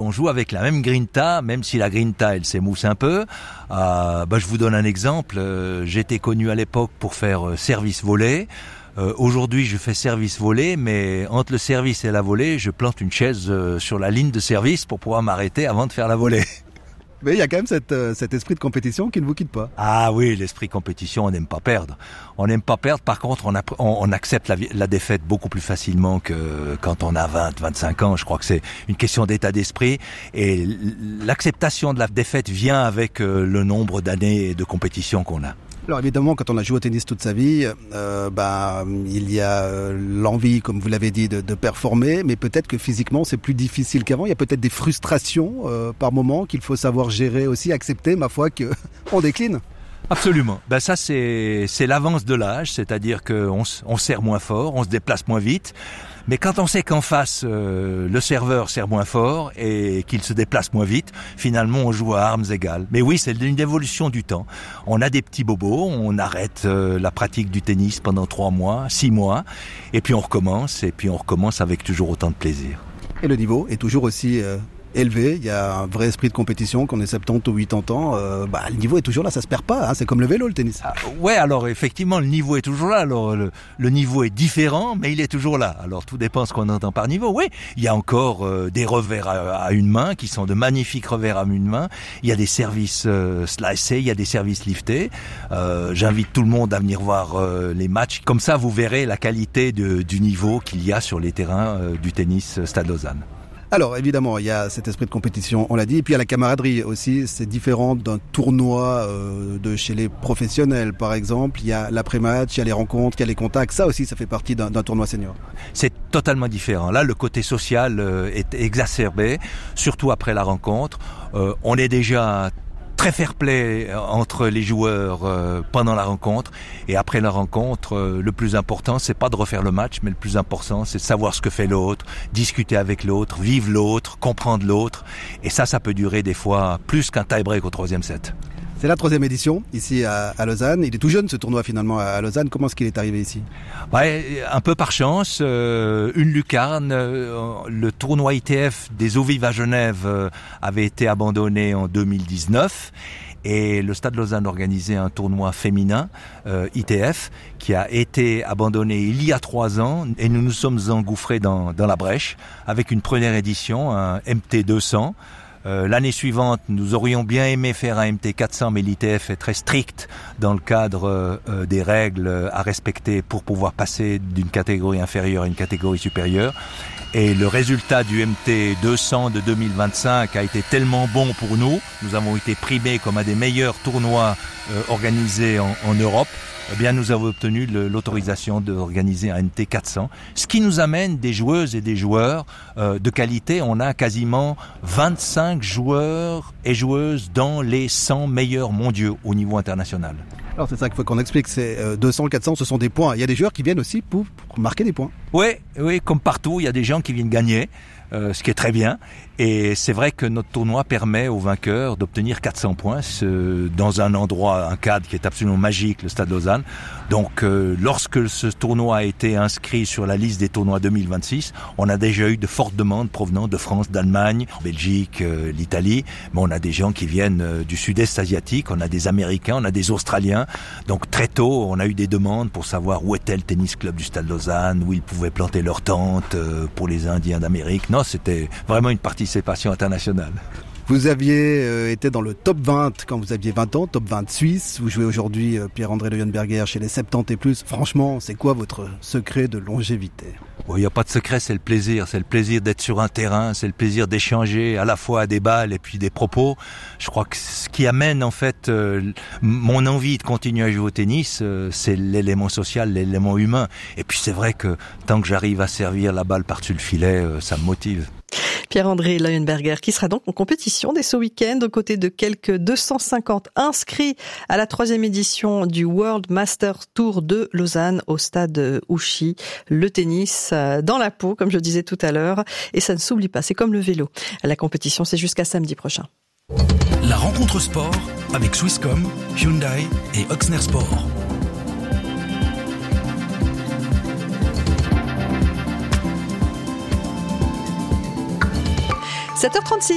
on joue avec la même grinta, même si la grinta, elle s'émousse un peu. Je vous donne un exemple. J'étais connu à l'époque pour faire service volée. Aujourd'hui, je fais service volée, mais entre le service et la volée, je plante une chaise sur la ligne de service pour pouvoir m'arrêter avant de faire la volée. Mais il y a quand même cet esprit de compétition qui ne vous quitte pas. Ah oui, l'esprit compétition, on n'aime pas perdre. On n'aime pas perdre, par contre, on accepte la défaite beaucoup plus facilement que quand on a 20, 25 ans. Je crois que c'est une question d'état d'esprit. Et l'acceptation de la défaite vient avec le nombre d'années de compétition qu'on a. Alors évidemment, quand on a joué au tennis toute sa vie, il y a l'envie, comme vous l'avez dit, de performer, mais peut-être que physiquement c'est plus difficile qu'avant. Il y a peut-être des frustrations par moment qu'il faut savoir gérer aussi, accepter, ma foi, qu'on décline. Absolument. Ça c'est l'avance de l'âge, c'est-à-dire qu'on serre moins fort, on se déplace moins vite. Mais quand on sait qu'en face, le serveur serre moins fort et qu'il se déplace moins vite, finalement, on joue à armes égales. Mais oui, c'est une évolution du temps. On a des petits bobos, on arrête la pratique du tennis pendant 3 mois, 6 mois, et puis on recommence avec toujours autant de plaisir. Et le niveau est toujours aussi élevé, il y a un vrai esprit de compétition, qu'on ait 70 ou 80 ans, le niveau est toujours là, ça se perd pas, hein, c'est comme le vélo, le tennis. Ouais, alors effectivement, le niveau est toujours là, alors le niveau est différent, mais il est toujours là. Alors tout dépend ce qu'on entend par niveau. Oui, il y a encore des revers à une main, qui sont de magnifiques revers à une main, il y a des services slicés, il y a des services liftés. J'invite tout le monde à venir voir les matchs, comme ça vous verrez la qualité du niveau qu'il y a sur les terrains du tennis Stade Lausanne. Alors évidemment, il y a cet esprit de compétition, on l'a dit, et puis il y a la camaraderie aussi, c'est différent d'un tournoi de chez les professionnels par exemple, il y a l'après-match, il y a les rencontres, il y a les contacts, ça aussi ça fait partie d'un tournoi senior. C'est totalement différent, là le côté social est exacerbé, surtout après la rencontre, on est déjà très fair-play entre les joueurs pendant la rencontre, et après la rencontre, le plus important c'est pas de refaire le match, mais le plus important c'est de savoir ce que fait l'autre, discuter avec l'autre, vivre l'autre, comprendre l'autre, et ça peut durer des fois plus qu'un tie-break au 3e set. C'est la 3e édition ici à Lausanne. Il est tout jeune ce tournoi finalement à Lausanne. Comment est-ce qu'il est arrivé ici ? Un peu par chance, une lucarne. Le tournoi ITF des Eaux Vives à Genève avait été abandonné en 2019. Et le Stade Lausanne organisait un tournoi féminin, ITF, qui a été abandonné il y a 3 ans. Et nous nous sommes engouffrés dans la brèche avec une première édition, un MT 200. L'année suivante, nous aurions bien aimé faire un MT 400, mais l'ITF est très strict dans le cadre des règles à respecter pour pouvoir passer d'une catégorie inférieure à une catégorie supérieure. Et le résultat du MT 200 de 2025 a été tellement bon pour nous. Nous avons été primés comme un des meilleurs tournois organisés en Europe. Eh bien, nous avons obtenu l'autorisation d'organiser un MT 400, ce qui nous amène des joueuses et des joueurs de qualité. On a quasiment 25 joueurs et joueuses dans les 100 meilleurs mondiaux au niveau international. Alors c'est ça qu'il faut qu'on explique, c'est 200, 400, ce sont des points. Il y a des joueurs qui viennent aussi pour marquer des points. Oui, comme partout, il y a des gens qui viennent gagner. Ce qui est très bien. Et c'est vrai que notre tournoi permet aux vainqueurs d'obtenir 400 points dans un endroit, un cadre qui est absolument magique, le Stade Lausanne. Donc, lorsque ce tournoi a été inscrit sur la liste des tournois 2026, on a déjà eu de fortes demandes provenant de France, d'Allemagne, Belgique, l'Italie. Mais on a des gens qui viennent du sud-est asiatique, on a des Américains, on a des Australiens. Donc, très tôt, on a eu des demandes pour savoir où était le tennis club du Stade Lausanne, où ils pouvaient planter leur tente pour les Indiens d'Amérique. Non, c'était vraiment une participation internationale. Vous aviez été dans le top 20 quand vous aviez 20 ans, top 20 suisse. Vous jouez aujourd'hui Pierre-André Leuenberger chez les 70 et plus. Franchement, c'est quoi votre secret de longévité ? Il n'y a pas de secret, c'est le plaisir. C'est le plaisir d'être sur un terrain, c'est le plaisir d'échanger à la fois des balles et puis des propos. Je crois que ce qui amène en fait mon envie de continuer à jouer au tennis, c'est l'élément social, l'élément humain. Et puis c'est vrai que tant que j'arrive à servir la balle par-dessus le filet, ça me motive. Pierre-André Leuenberger qui sera donc en compétition dès ce week-end aux côtés de quelques 250 inscrits à la 3e édition du World Masters Tour de Lausanne au stade Ouchy. Le tennis dans la peau, comme je disais tout à l'heure, et ça ne s'oublie pas, c'est comme le vélo. La compétition, c'est jusqu'à samedi prochain. La rencontre sport avec Swisscom, Hyundai et Oxner Sport. 7h36.